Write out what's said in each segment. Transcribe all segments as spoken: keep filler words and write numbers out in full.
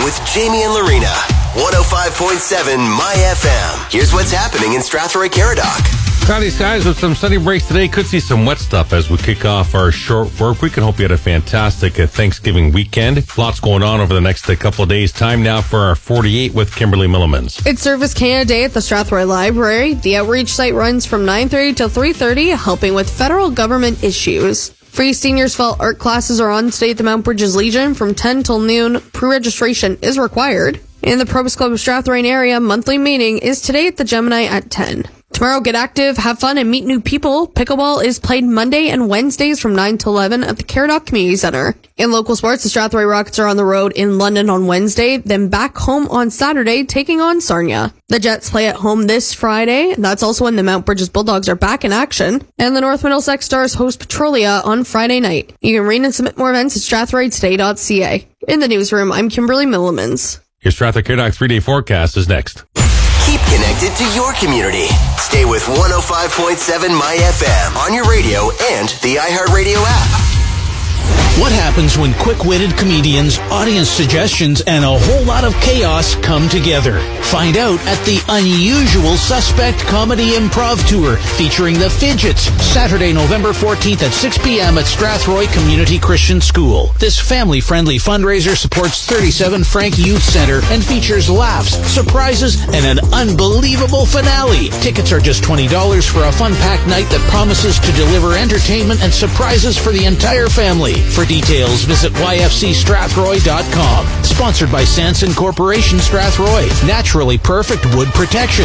with Jamie and Lorena. one oh five point seven My F M. Here's what's happening in Strathroy Caradoc. Cloudy skies with some sunny breaks today. Could see some wet stuff as we kick off our short work week, and hope you had a fantastic uh, Thanksgiving weekend. Lots going on over the next uh, couple of days. Time now for our forty-eight with Kimberly Millimans. It's Service Canada Day at the Strathroy Library. The outreach site runs from nine thirty till three thirty, helping with federal government issues. Free Seniors Fall art classes are on today at the Mount Bridges Legion from ten till noon. Pre-registration is required. In the Probus Club of Strathroy area, monthly meeting is today at the Gemini at ten. Tomorrow, get active, have fun, and meet new people. Pickleball is played Monday and Wednesdays from nine to eleven at the Caradoc Community Centre. In local sports, the Strathroy Rockets are on the road in London on Wednesday, then back home on Saturday, taking on Sarnia. The Jets play at home this Friday. That's also when the Mount Bridges Bulldogs are back in action. And the North Middlesex Stars host Petrolia on Friday night. You can read and submit more events at strathroy today dot c a. In the newsroom, I'm Kimberly Millimans. Your Strathroy Caradoc three-day forecast is next. Keep connected to your community. Stay with one oh five point seven My F M on your radio and the iHeartRadio app. What happens when quick-witted comedians, audience suggestions, and a whole lot of chaos come together? Find out at the Unusual Suspect Comedy Improv Tour featuring the Fidgets, Saturday, November fourteenth at six p.m. at Strathroy Community Christian School. This family-friendly fundraiser supports thirty-seven Frank Youth Center and features laughs, surprises, and an unbelievable finale. Tickets are just twenty dollars for a fun-packed night that promises to deliver entertainment and surprises for the entire family. For details, visit y f c strathroy dot com. Sponsored by Sanson Corporation Strathroy. Naturally perfect wood protection.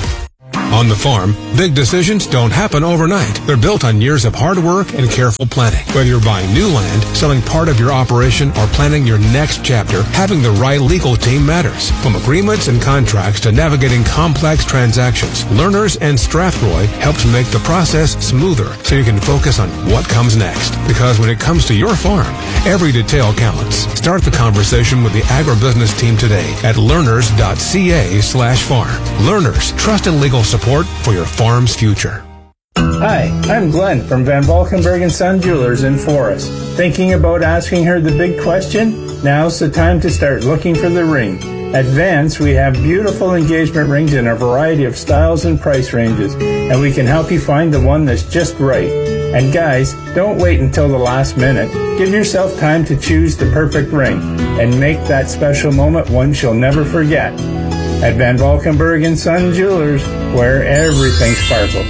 On the farm, big decisions don't happen overnight. They're built on years of hard work and careful planning. Whether you're buying new land, selling part of your operation, or planning your next chapter, having the right legal team matters. From agreements and contracts to navigating complex transactions, Learners and Strathroy help to make the process smoother so you can focus on what comes next. Because when it comes to your farm, every detail counts. Start the conversation with the agribusiness team today at learners dot c a slash farm. Learners, trust and legal support for your farm's future. Hi, I'm Glenn from Van Valkenburg and Son Jewelers in Forest. Thinking about asking her the big question? Now's the time to start looking for the ring. At Vans, we have beautiful engagement rings in a variety of styles and price ranges, and we can help you find the one that's just right. And guys, don't wait until the last minute. Give yourself time to choose the perfect ring and make that special moment one she'll never forget. At Van Valkenburg and Son Jewelers, where everything sparkles.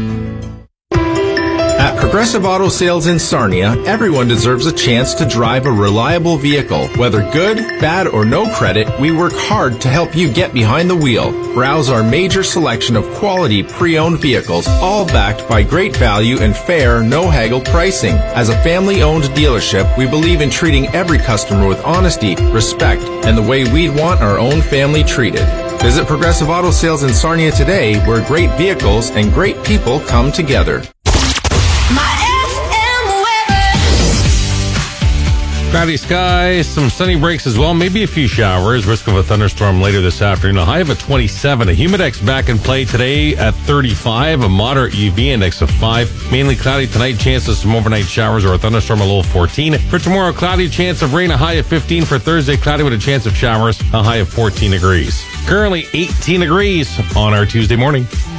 At Progressive Auto Sales in Sarnia, everyone deserves a chance to drive a reliable vehicle. Whether good, bad, or no credit, we work hard to help you get behind the wheel. Browse our major selection of quality pre-owned vehicles, all backed by great value and fair, no-haggle pricing. As a family-owned dealership, we believe in treating every customer with honesty, respect, and the way we'd want our own family treated. Visit Progressive Auto Sales in Sarnia today, where great vehicles and great people come together. Cloudy skies, some sunny breaks as well, maybe a few showers, risk of a thunderstorm later this afternoon. A high of a twenty-seven. A Humidex back in play today at thirty-five. A moderate U V index of five. Mainly cloudy tonight, chance of some overnight showers or a thunderstorm, a low of fourteen. For tomorrow, cloudy, chance of rain, a high of fifteen. For Thursday, cloudy with a chance of showers, a high of fourteen degrees. Currently eighteen degrees on our Tuesday morning.